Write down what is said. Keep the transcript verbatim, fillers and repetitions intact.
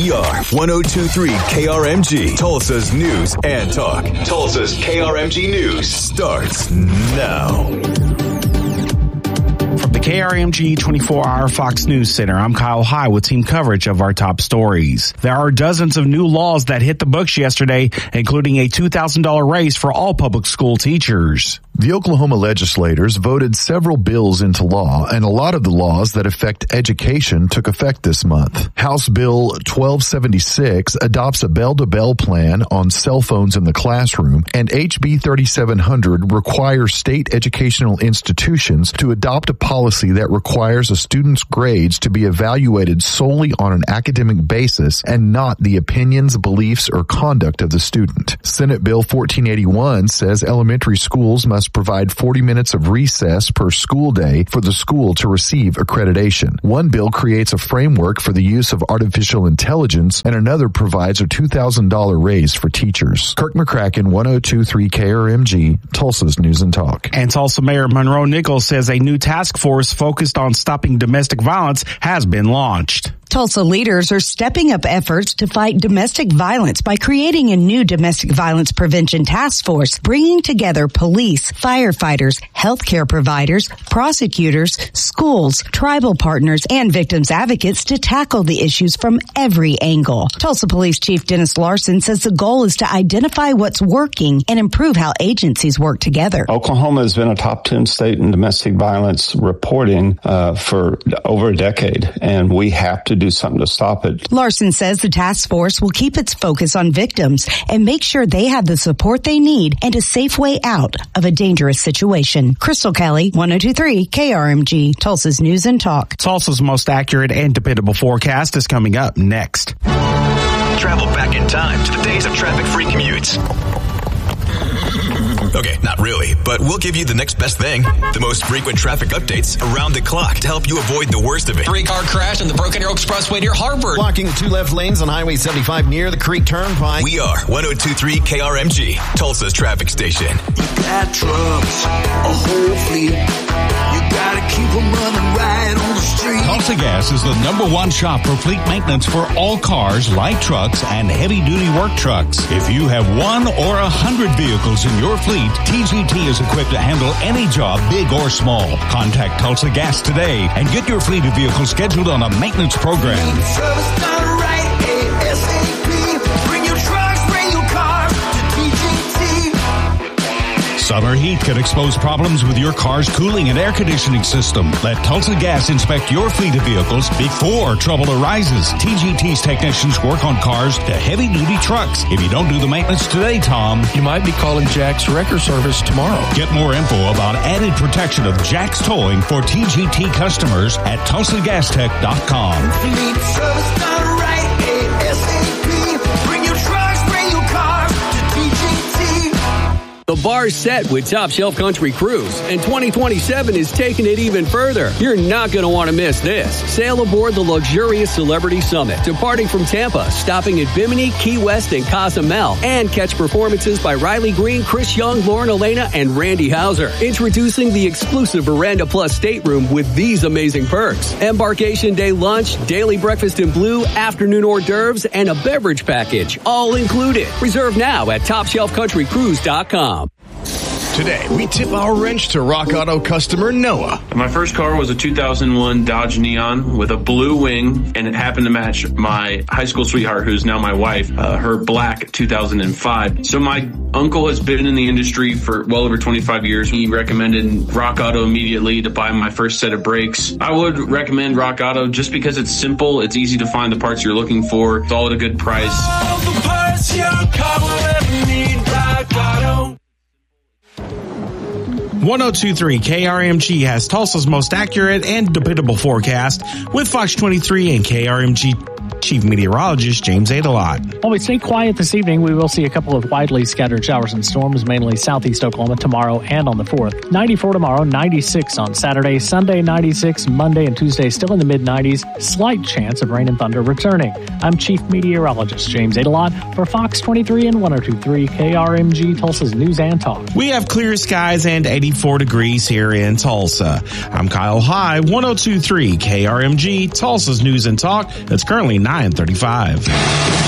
We are one oh two point three K R M G, Tulsa's news and talk. Tulsa's K R M G News starts now. From the K R M G twenty-four hour Fox News Center, I'm Kyle High with team coverage of our top stories. There are dozens of new laws that hit the books yesterday, including a two thousand dollars raise for all public school teachers. The Oklahoma legislators voted several bills into law, and a lot of the laws that affect education took effect this month. House Bill twelve seventy-six adopts a bell-to-bell plan on cell phones in the classroom, and H B thirty-seven hundred requires state educational institutions to adopt a policy that requires a student's grades to be evaluated solely on an academic basis and not the opinions, beliefs, or conduct of the student. Senate Bill fourteen eighty-one says elementary schools must provide forty minutes of recess per school day for the school to receive accreditation. One bill creates a framework for the use of artificial intelligence, and another provides a two thousand dollars raise for teachers. Kirk McCracken, one oh two point three K R M G, Tulsa's News and Talk. And Tulsa Mayor Monroe Nichols says a new task force focused on stopping domestic violence has been launched. Tulsa leaders are stepping up efforts to fight domestic violence by creating a new domestic violence prevention task force, bringing together police, firefighters, healthcare providers, prosecutors, schools, tribal partners, and victims advocates to tackle the issues from every angle. Tulsa Police Chief Dennis Larson says the goal is to identify what's working and improve how agencies work together. Oklahoma has been a top ten state in domestic violence reporting uh, for over a decade, and we have to do something to stop it. Larson says the task force will keep its focus on victims and make sure they have the support they need and a safe way out of a dangerous situation. Crystal Kelly, one oh two point three K R M G, Tulsa's News and Talk. Tulsa's most accurate and dependable forecast is coming up next. Travel back in time to the days of traffic-free commutes. Okay, not really, but we'll give you the next best thing. The most frequent traffic updates around the clock to help you avoid the worst of it. Three-car crash on the Broken Arrow Expressway near Harvard. Blocking two left lanes on Highway seventy-five near the Creek Turnpike. We are one oh two point three K R M G, Tulsa's traffic station. You got trucks, a whole fleet. You gotta keep them running right on the street. Tulsa Gas is the number one shop for fleet maintenance for all cars, light trucks, and heavy-duty work trucks. If you have one or a hundred vehicles in your fleet, T G T is equipped to handle any job, big or small. Contact Tulsa Gas today and get your fleet of vehicles scheduled on a maintenance program. Service done right, A S A P. Bring your trucks, bring your cars to T G T. Summer heat can expose problems with your car's cooling and air conditioning system. Let Tulsa Gas inspect your fleet of vehicles before trouble arises. T G T's technicians work on cars to heavy-duty trucks. If you don't do the maintenance today, Tom, you might be calling Jack's Wrecker Service tomorrow. Get more info about added protection of Jack's Towing for T G T customers at tulsa gas tech dot com. Fleet service done right, A S A P. Bring your trucks, bring your cars to T G T. The bar's set with Top Shelf Country Cruise, and twenty twenty-seven is taking it even further. You're not going to want to miss this. Sail aboard the luxurious Celebrity Summit, departing from Tampa, stopping at Bimini, Key West, and Cozumel, and catch performances by Riley Green, Chris Young, Lauren Elena, and Randy Hauser. Introducing the exclusive Veranda Plus stateroom with these amazing perks. Embarkation day lunch, daily breakfast in blue, afternoon hors d'oeuvres, and a beverage package, all included. Reserve now at top shelf country cruise dot com. Today, we tip our wrench to Rock Auto customer Noah. My first car was a two thousand one Dodge Neon with a blue wing, and it happened to match my high school sweetheart, who's now my wife, uh, her black two thousand five. So my uncle has been in the industry for well over twenty-five years. He recommended Rock Auto immediately to buy my first set of brakes. I would recommend Rock Auto just because it's simple, it's easy to find the parts you're looking for, it's all at a good price. All the parts your car will ever need, Rock Auto. one oh two point three K R M G has Tulsa's most accurate and dependable forecast with Fox twenty-three and K R M G Chief Meteorologist James Adelot. While we stay quiet this evening, we will see a couple of widely scattered showers and storms, mainly southeast Oklahoma tomorrow and on the fourth. ninety-four tomorrow, ninety-six on Saturday, Sunday ninety-six, Monday and Tuesday still in the mid nineties. Slight chance of rain and thunder returning. I'm Chief Meteorologist James Adelot for Fox twenty-three and one oh two point three K R M G, Tulsa's News and Talk. We have clear skies and eighty-four degrees here in Tulsa. I'm Kyle High, one oh two point three K R M G, Tulsa's News and Talk. It's currently nine thirty-five.